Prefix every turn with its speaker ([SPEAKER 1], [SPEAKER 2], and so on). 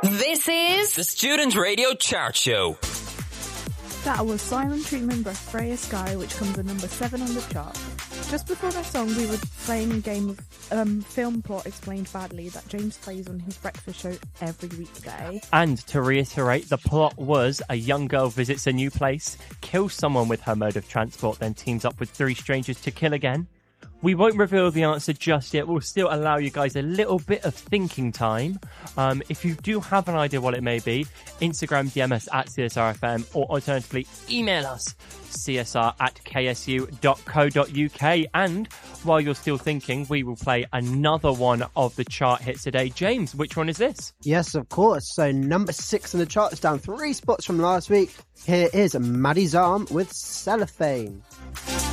[SPEAKER 1] This is
[SPEAKER 2] the Student Radio Chart Show.
[SPEAKER 3] That was Silent Treatment by Freya Sky, which comes at number 7 on the chart. Just before that song, we were playing a game of film plot explained badly that James plays on his breakfast show every weekday.
[SPEAKER 4] And to reiterate, the plot was a young girl visits a new place, kills someone with her mode of transport, then teams up with 3 strangers to kill again. We won't reveal the answer just yet. We'll still allow you guys a little bit of thinking time. If you do have an idea what it may be, Instagram DM us at CSRFM, or alternatively email us csr@ksu.co.uk. And while you're still thinking, we will play another one of the chart hits today. James, which one is this?
[SPEAKER 5] Yes, of course. So number 6 in the chart is down 3 spots from last week. Here is Maddie's Arm with Cellophane.